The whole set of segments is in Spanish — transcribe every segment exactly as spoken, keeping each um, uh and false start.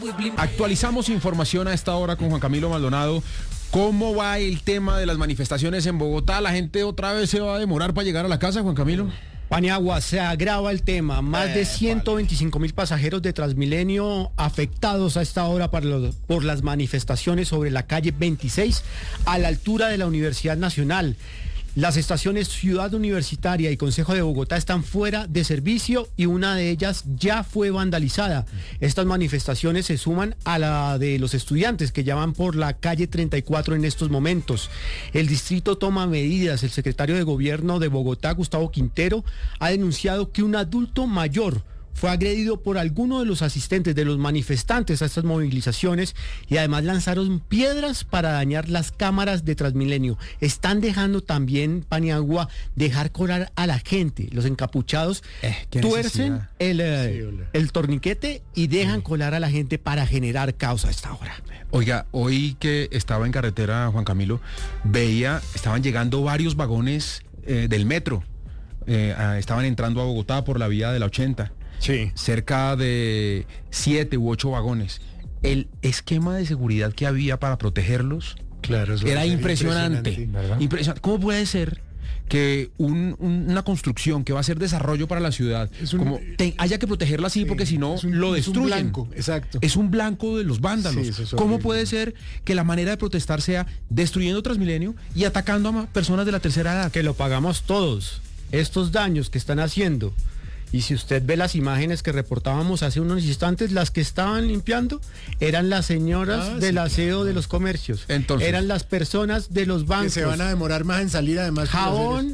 Actualizamos información a esta hora con Juan Camilo Maldonado. ¿Cómo va el tema de las manifestaciones en Bogotá? ¿La gente otra vez se va a demorar para llegar a la casa, Juan Camilo? Paniagua, se agrava el tema. Más eh, de ciento veinticinco mil pasajeros de Transmilenio afectados a esta hora por, los, por las manifestaciones sobre la calle veintiséis a la altura de la Universidad Nacional. Las estaciones Ciudad Universitaria y Consejo de Bogotá están fuera de servicio y una de ellas ya fue vandalizada. Estas manifestaciones se suman a la de los estudiantes que ya van por la calle treinta y cuatro en estos momentos. El distrito toma medidas. El secretario de Gobierno de Bogotá, Gustavo Quintero, ha denunciado que un adulto mayor fue agredido por alguno de los asistentes de los manifestantes a estas movilizaciones y además lanzaron piedras para dañar las cámaras de Transmilenio. Están dejando también, Paniagua, dejar colar a la gente. Los encapuchados eh, tuercen el, eh, sí, el torniquete y dejan sí. colar a la gente para generar caos a esta hora. Oiga, hoy que estaba en carretera, Juan Camilo, veía, estaban llegando varios vagones eh, del metro. Eh, estaban entrando a Bogotá por la vía de la ochenta. Sí. Cerca de siete u ocho vagones. El esquema de seguridad que había para protegerlos, claro, era impresionante. impresionante, impresionante. ¿Cómo puede ser que un, un, una construcción que va a ser desarrollo para la ciudad, un, como te, haya que protegerla así, sí, porque si no lo destruyen? Es un blanco, exacto. Es un blanco de los vándalos. Sí, es ¿Cómo puede ser que la manera de protestar sea destruyendo Transmilenio y atacando a personas de la tercera edad? Que lo pagamos todos, estos daños que están haciendo. Y si usted ve las imágenes que reportábamos hace unos instantes, las que estaban limpiando eran las señoras ah, del sí, aseo claro. de los comercios. Entonces, eran las personas de los bancos. Que se van a demorar más en salir, además. Jabón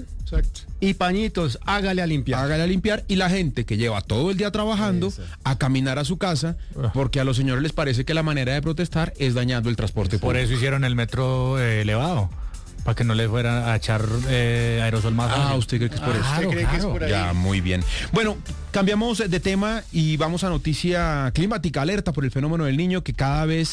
y pañitos, hágale a limpiar. Hágale a limpiar. Y la gente que lleva todo el día trabajando Exacto. a caminar a su casa, porque a los señores les parece que la manera de protestar es dañando el transporte público. Por eso hicieron el metro eh, elevado. Para que no le fuera a echar eh, aerosol más. Ah, ¿usted cree que es por ah, eso? ¿Usted cree claro. que es por ahí? Ya, muy bien. Bueno, cambiamos de tema y vamos a noticia climática, alerta por el fenómeno del Niño que cada vez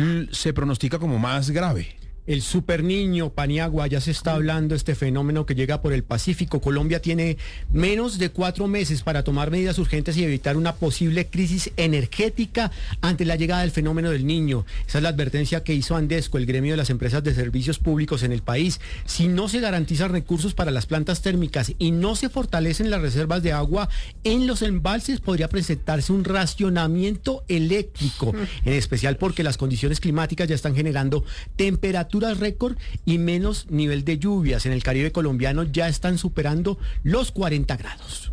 se pronostica como más grave. El super niño, Paniagua, ya se está hablando de este fenómeno que llega por el Pacífico. Colombia tiene menos de cuatro meses para tomar medidas urgentes y evitar una posible crisis energética ante la llegada del fenómeno del Niño. Esa es la advertencia que hizo Andesco, el gremio de las empresas de servicios públicos en el país. Si no se garantizan recursos para las plantas térmicas y no se fortalecen las reservas de agua en los embalses, podría presentarse un racionamiento eléctrico, en especial porque las condiciones climáticas ya están generando temperaturas récord y menos nivel de lluvias. En el Caribe colombiano ya están superando los cuarenta grados.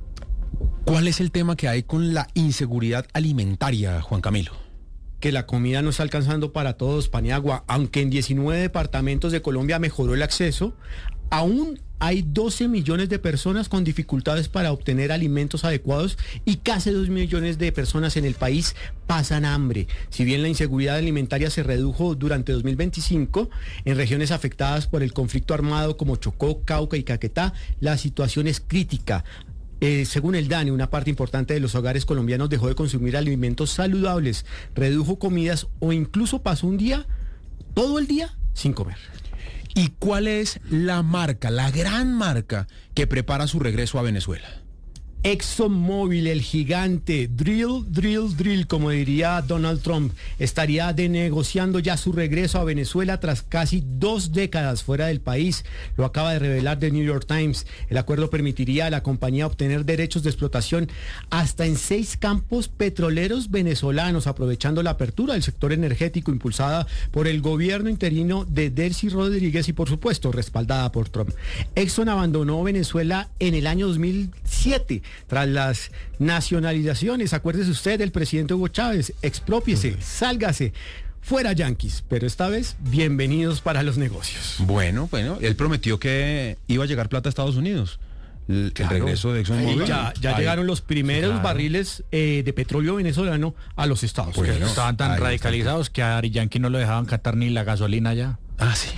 ¿Cuál es el tema que hay con la inseguridad alimentaria, Juan Camilo? Que la comida no está alcanzando para todos, Paniagua. Aunque en diecinueve departamentos de Colombia mejoró el acceso, aún hay doce millones de personas con dificultades para obtener alimentos adecuados y casi dos millones de personas en el país pasan hambre. Si bien la inseguridad alimentaria se redujo durante dos mil veinticinco, en regiones afectadas por el conflicto armado como Chocó, Cauca y Caquetá, la situación es crítica. Eh, según el DANE, una parte importante de los hogares colombianos dejó de consumir alimentos saludables, redujo comidas o incluso pasó un día, todo el día, sin comer. ¿Y cuál es la marca, la gran marca que prepara su regreso a Venezuela? ExxonMobil, el gigante, drill, drill, drill, como diría Donald Trump, estaría denegociando ya su regreso a Venezuela tras casi dos décadas fuera del país. Lo acaba de revelar The New York Times. El acuerdo permitiría a la compañía obtener derechos de explotación hasta en seis campos petroleros venezolanos, aprovechando la apertura del sector energético impulsada por el gobierno interino de Delcy Rodríguez y, por supuesto, respaldada por Trump. Exxon abandonó Venezuela en el año dos mil siete. Tras las nacionalizaciones, acuérdese usted del presidente Hugo Chávez, exprópiese, sálgase, fuera yanquis, pero esta vez bienvenidos para los negocios. Bueno, bueno, él prometió que iba a llegar plata a Estados Unidos. El, claro. el regreso de ExxonMobil. Ya, ya llegaron los primeros claro. barriles eh, de petróleo venezolano a los Estados Unidos. Bueno, estaban tan radicalizados está. que a Ari Yankee no lo dejaban catar ni la gasolina ya. Ah, sí.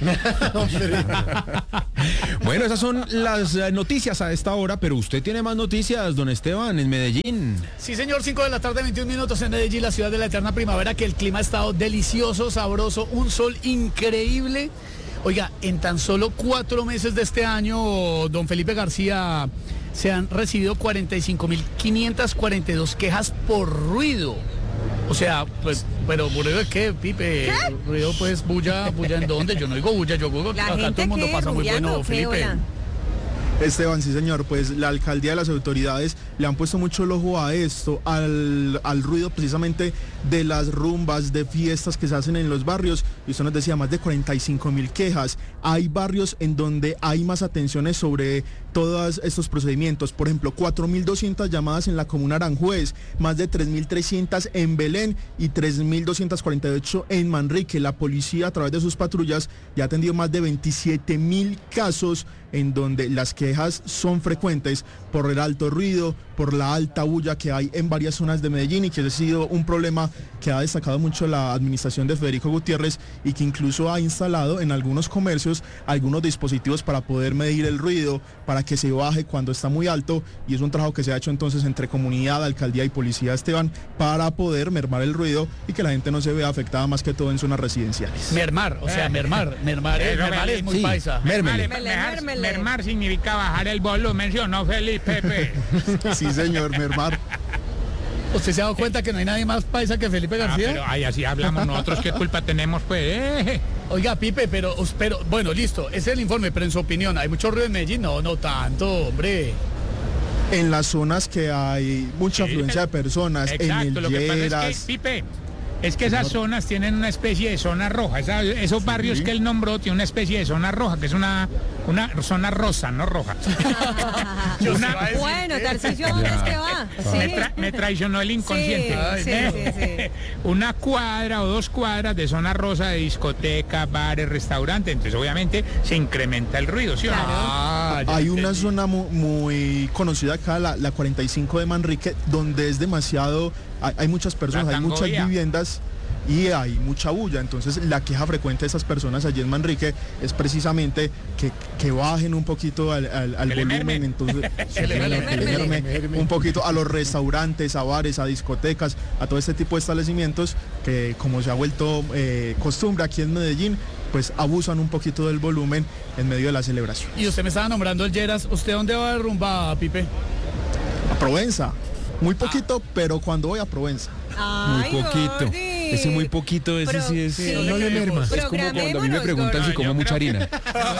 Bueno, esas son las noticias a esta hora, pero usted tiene más noticias, don Esteban, en Medellín. Sí, señor, cinco de la tarde, veintiún minutos en Medellín, la ciudad de la eterna primavera, que el clima ha estado delicioso, sabroso, un sol increíble. Oiga, en tan solo cuatro meses de este año, don Felipe García, se han recibido cuarenta y cinco mil quinientas cuarenta y dos quejas por ruido. O sea, pues, pero ¿ruido de qué, Pipe? ¿Qué? Ruido, pues, bulla, bulla ¿en dónde? Yo no digo bulla, yo digo La acá gente todo el mundo que pasa muy rullando, bueno, ¿qué, Felipe. hola? Esteban, sí señor, pues la alcaldía y las autoridades le han puesto mucho el ojo a esto, al, al ruido precisamente de las rumbas, de fiestas que se hacen en los barrios, y usted nos decía más de cuarenta y cinco mil quejas. Hay barrios en donde hay más atenciones sobre todos estos procedimientos, por ejemplo, cuatro mil doscientas llamadas en la comuna Aranjuez, más de tres mil trescientas en Belén y tres mil doscientos cuarenta y ocho en Manrique. La policía a través de sus patrullas ya ha atendido más de veintisiete mil casos en donde las quejas son frecuentes por el alto ruido, por la alta bulla que hay en varias zonas de Medellín, y que ha sido un problema que ha destacado mucho la administración de Federico Gutiérrez, y que incluso ha instalado en algunos comercios algunos dispositivos para poder medir el ruido, para que se baje cuando está muy alto, y es un trabajo que se ha hecho entonces entre comunidad, alcaldía y policía, Esteban, para poder mermar el ruido y que la gente no se vea afectada más que todo en zonas residenciales. Mermar, o sea, mermar, mermar, Eh, es, mermar es muy sí, paisa. mérmele. Mérmele, mérmele. Mermar significa bajar el volumen, ¿sí o no, Felipe? Pepe? Sí señor, mermar. ¿Usted se ha dado cuenta que no hay nadie más paisa que Felipe Ah, García? pero ay, así hablamos nosotros, ¿qué culpa tenemos, pues? Eh? Oiga, Pipe, pero, pero, bueno, listo, ese es el informe, pero en su opinión, ¿hay mucho ruido en Medellín? No, no tanto, hombre. En las zonas que hay mucha Sí, afluencia de personas, Exacto, en lo el que pasa Lleras, es que, Pipe, es que esas zonas tienen una especie de zona roja. Esa- esos barrios que él nombró tienen una especie de zona roja, que es una, una zona rosa, no roja. Yo Una- se va a decir Bueno, que- Tarcisio, ¿dónde es que va? Me, Sí. tra- me traicionó el inconsciente. Sí, sí, sí, sí. Una cuadra o dos cuadras de zona rosa de discoteca, bares, restaurantes. Entonces, obviamente, se incrementa el ruido, ¿sí o no? Claro. Ah, ya hay una entendí. zona mu- muy, conocida acá, la, la cuarenta y cinco de Manrique, donde es demasiado, hay, hay muchas personas, La hay muchas Tangovía. viviendas y hay mucha bulla. Entonces la queja frecuente de esas personas allí en Manrique es precisamente que, que bajen un poquito al, al- al Que le volumen, mermen. entonces Que le que le mermen. merme un poquito a los restaurantes, a bares, a discotecas, a todo este tipo de establecimientos que, como se ha vuelto eh, costumbre aquí en Medellín, pues abusan un poquito del volumen en medio de la celebración. Y usted me estaba nombrando el Lleras, ¿usted dónde va de rumba, Pipe? A Provenza, muy poquito, pero cuando voy a Provenza. Ay, Muy poquito. Gordy. Ese muy poquito, ese Pero- sí es. sí. No le merma. Es como cuando a mí me Programémonos, preguntan si Gordy. como Yo mucha creo harina.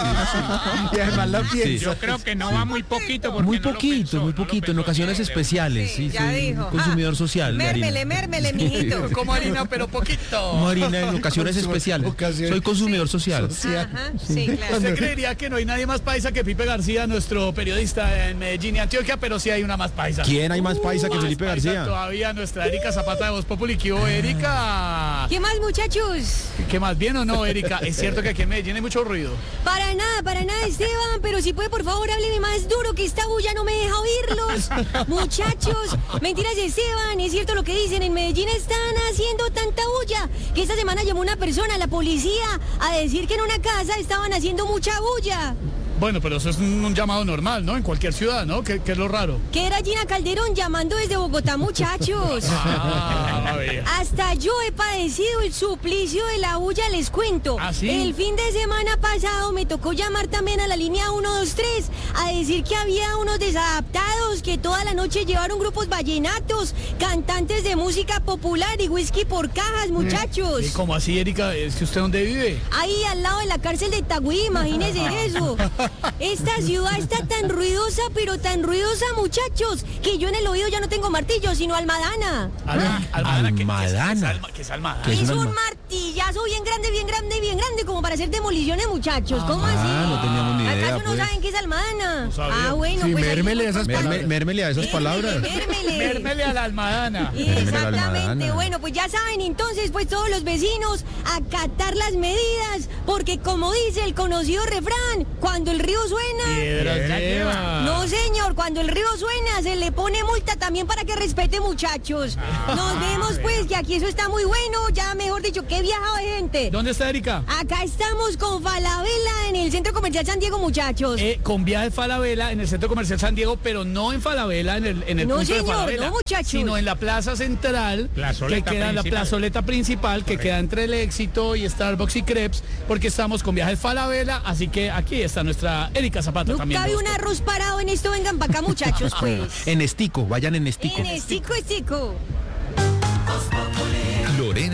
Y además la Sí. Yo creo que no va muy poquito. Porque Muy no lo poquito, pensó, muy no lo poquito, en pensó, ocasiones pero- especiales. Sí, Sí, ya soy dijo. un consumidor Ah, social de harina. Mérmele, mérmele, mijito. Como harina, pero poquito. Como harina en ocasiones Consum- especiales. ocasiones- Soy consumidor social. Ajá, sí, claro. ¿Usted creería que no hay nadie más paisa que Pipe García, nuestro periodista en Medellín y Antioquia, pero sí hay una más paisa? ¿Quién hay más paisa que Más Felipe paisa García? Todavía nuestra Erika Zapata de Voz Populi. ¿Qué hubo, Erika? ¿Qué más, muchachos? ¿Qué más, bien o no, Erika? Es cierto que aquí en Medellín hay mucho ruido. Para nada, para nada, Esteban, pero si puede, por favor, hábleme más duro, que esta bulla no me deja oírlos. Muchachos, mentiras de Esteban, es cierto lo que dicen, en Medellín están haciendo tanta bulla, que esta semana llamó una persona a la policía a decir que en una casa estaban haciendo mucha bulla. Bueno, pero eso es un, un llamado normal, ¿no? En cualquier ciudad, ¿no? ¿Qué, qué es lo raro? Que era Gina Calderón llamando desde Bogotá, muchachos. Ah, a ver. Hasta yo he padecido el suplicio de la bulla, les cuento. ¿Ah, sí? El fin de semana pasado me tocó llamar también a la línea uno dos tres a decir que había unos desadaptados que toda la noche llevaron grupos vallenatos, cantantes de música popular y whisky por cajas, muchachos. ¿Y cómo así, Erika? ¿Es que usted dónde vive? Ahí al lado de la cárcel de Tagüí, imagínese eso. Esta ciudad está tan ruidosa, pero tan ruidosa, muchachos, que yo en el oído ya no tengo martillo, sino almadana. Alma- Almadana. ¿qué- qué es- qué es Almadana. alma- ¿Qué es Almadana? ¿Qué es Es un un alma- martillazo bien grande, bien grande, bien grande, como para hacer demoliciones, muchachos. ¿Cómo así? no teníamos ni idea, ¿Acaso no pues. saben qué es almadana? No sabía. Ah, bueno, Sí, pues ahí mérmele les esas voy contando. Merme- Mérmele a esas palabras. Mérmele. Mérmele a la Almadana. Exactamente, almadana. bueno, pues ya saben, entonces, pues todos los vecinos acatar las medidas, porque como dice el conocido refrán, cuando el río suena... Piedras Piedra lleva. No, señor, cuando el río suena se le pone multa también para que respete, muchachos. Nos vemos, pues, que aquí eso está muy bueno, ya mejor dicho, qué viajado de gente. ¿Dónde está Erika? Acá estamos con Falabella en el Centro Comercial San Diego, muchachos. Eh, con viaje Falabella en el Centro Comercial San Diego, pero no en Falabella, en el, en el No, punto señor, de Falabella, no, muchachos. sino en la plaza central, Plazoleta que queda en la principal. plazoleta principal, que queda entre el Éxito y Starbucks y Crepes, porque estamos con viajes Falabella, así que aquí está nuestra Erika Zapata No también. cabe un arroz parado en esto, vengan para acá, muchachos, pues. En estico, vayan en estico. En estico, estico. Voz Populi.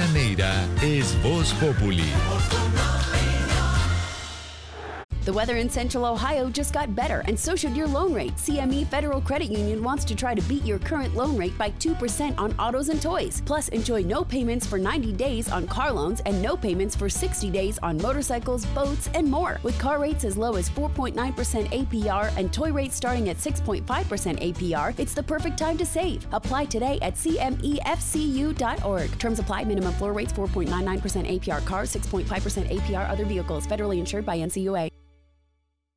Neira es Voz Populi. The weather in Central Ohio just got better, and so should your loan rate. C M E Federal Credit Union wants to try to beat your current loan rate by two percent on autos and toys. Plus, enjoy no payments for ninety days on car loans and no payments for sixty days on motorcycles, boats, and more. With car rates as low as four point nine percent A P R and toy rates starting at six point five percent A P R, it's the perfect time to save. Apply today at C M E F C U dot org. Terms apply. Minimum floor rates four point nine nine percent A P R cars, six point five percent A P R other vehicles. Federally insured by N C U A.